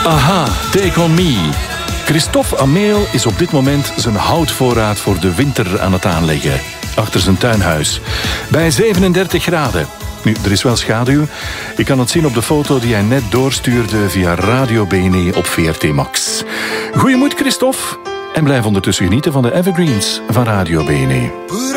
Aha, Take On Me. Christophe Ameel is op dit moment zijn houtvoorraad voor de winter aan het aanleggen. Achter zijn tuinhuis. Bij 37 graden. Nu, er is wel schaduw. Ik kan het zien op de foto die hij net doorstuurde via Radio BNE op VRT Max. Goeie moed, Christophe. En blijf ondertussen genieten van de evergreens van Radio BNE.